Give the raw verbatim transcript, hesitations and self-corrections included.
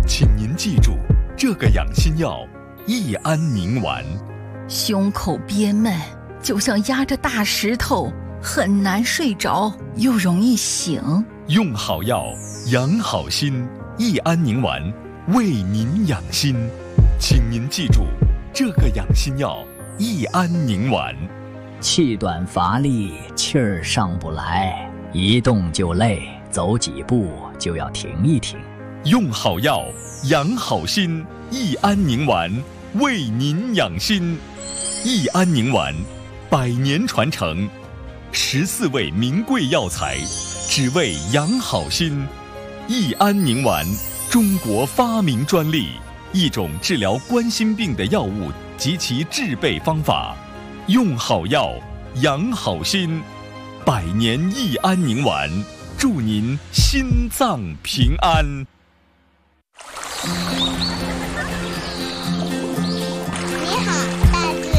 请您记住，这个养心药益安宁丸。 胸口憋闷，就像压着大石头，很难睡着，又容易醒。 用好药，养好心，益安宁丸为您养心。请您记住，这个养心药益安宁丸。 气短乏力，气儿上不来，一动就累，走几步就要停一停。 用好药，养好心，益安宁丸为您养心。益安宁丸，百年传承，十四味名贵药材，只为养好心。益安宁丸，中国发明专利，一种治疗冠心病的药物及其制备方法。用好药，养好心，百年益安宁丸，祝您心脏平安。